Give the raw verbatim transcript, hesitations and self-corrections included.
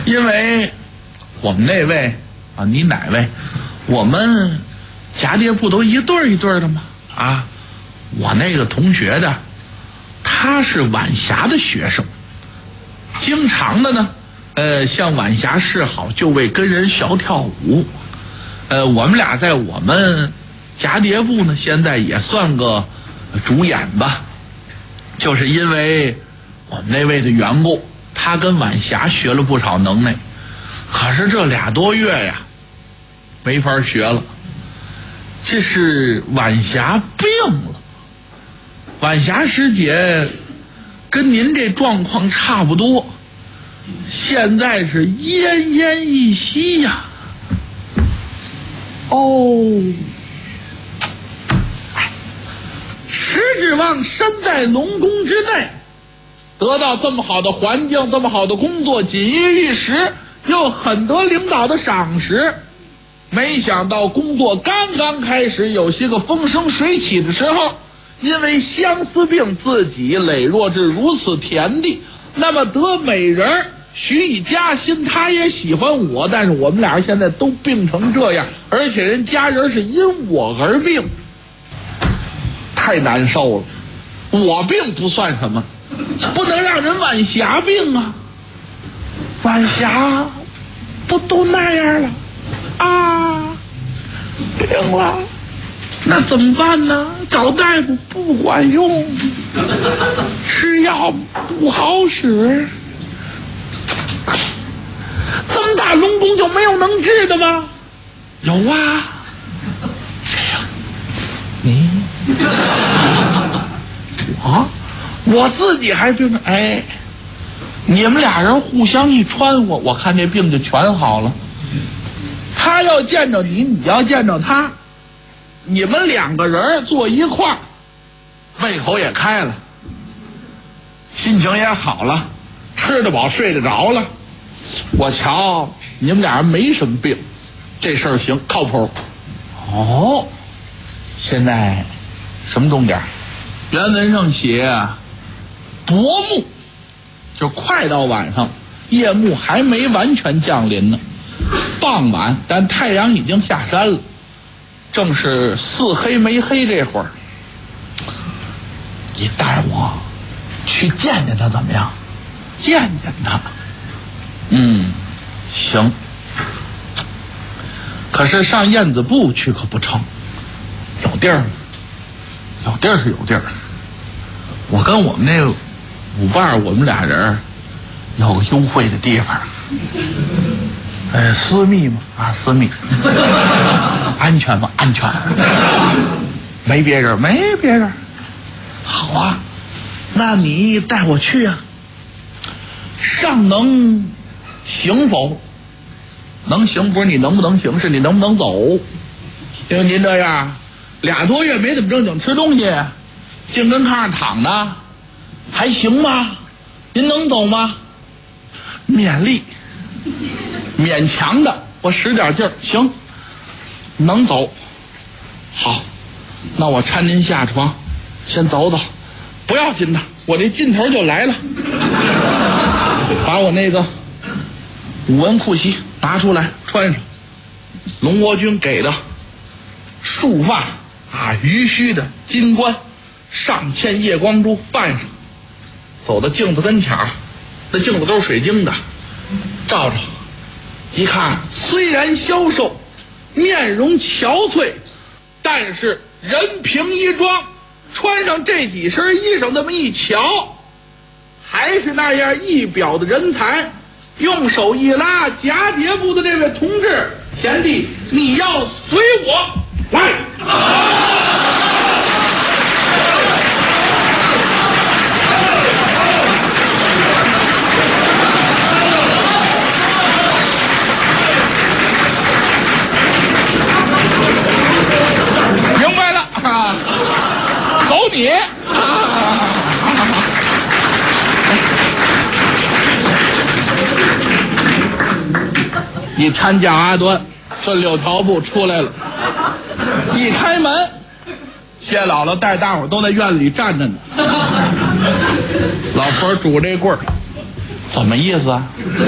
因为我们那位啊，你哪位？我们蛱蝶不都一对一对的吗？啊，我那个同学的，他是晚霞的学生，经常的呢，呃，向晚霞示好，就为跟人学跳舞。呃，我们俩在我们蛱蝶部呢，现在也算个主演吧，就是因为我们那位的缘故，他跟晚霞学了不少能耐，可是这俩多月呀，没法学了。这是晚霞病了，晚霞师姐跟您这状况差不多，现在是奄奄一息呀。哦，实指望身在龙宫之内，得到这么好的环境，这么好的工作，锦衣玉食，又很得领导的赏识。没想到工作刚刚开始，有些个风生水起的时候，因为相思病，自己羸弱至如此田地。那么得美人许以加薪，他也喜欢我，但是我们俩现在都病成这样，而且人家人是因我而病，太难受了。我病不算什么，不能让人晚霞病啊！晚霞不都那样了啊，病了，那怎么办呢？找大夫不管用，吃药不好使。这么大龙宫就没有能治的吗？有啊，谁呀？你？我？我自己还病着，哎，你们俩人互相一穿和，我看这病就全好了。他要见着你，你要见着他，你们两个人坐一块儿，胃口也开了，心情也好了，吃得饱睡得着了。我瞧你们俩人没什么病，这事儿行，靠谱。哦，现在什么钟点？原文上写啊，薄暮，就快到晚上，夜幕还没完全降临呢。傍晚，但太阳已经下山了，正是似黑没黑这会儿。你带我去见见他怎么样？见见他。嗯，行。可是上燕子部去可不成，有地儿吗？有地儿是有地儿。我跟我们那个舞伴，我们俩人有个优惠的地方。呃，私密吗？啊，私密。安全吗？安全。没别人，没别人。好啊，那你带我去啊。上能行否？能行不是你能不能行，是你能不能走。因为您这样俩多月没怎么正经吃东西，净跟炕上躺着，还行吗？您能走吗？勉力，勉强的，我使点劲儿，行，能走。好，那我搀您下床，先走走，不要紧的，我这劲头就来了。把我那个五纹裤席拿出来穿上，龙国军给的束发啊，鱼须的金冠，上嵌夜光珠扮上，走到镜子跟前儿，那镜子都是水晶的，照照一看，虽然消瘦，面容憔悴，但是人凭衣装，穿上这几身衣裳，那么一瞧，还是那样一表的人才。用手一拉，蛱蝶部的这位同志，贤弟，你要随我来。明白了啊，走你啊！一搀架阿端，顺六条步出来了。一开门，谢姥姥带大伙都在院子里站着呢。老婆拄这棍儿，怎么意思啊？